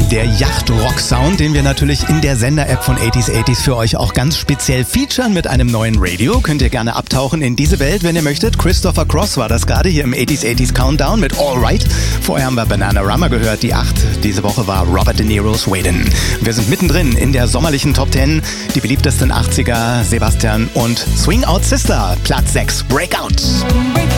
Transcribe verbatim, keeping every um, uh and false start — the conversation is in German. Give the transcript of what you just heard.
Der Yacht-Rock-Sound, den wir natürlich in der Sender-App von achtziger achtziger für euch auch ganz speziell featuren mit einem neuen Radio. Könnt ihr gerne abtauchen in diese Welt, wenn ihr möchtet. Christopher Cross war das gerade hier im achtziger achtziger Countdown mit All Right. Vorher haben wir Bananarama gehört, die acht. Diese Woche war Robert De Niro's Waitin'. Wir sind mittendrin in der sommerlichen Top zehn. Die beliebtesten achtziger, Sebastian und Swing Out Sister, Platz sechs, Breakout.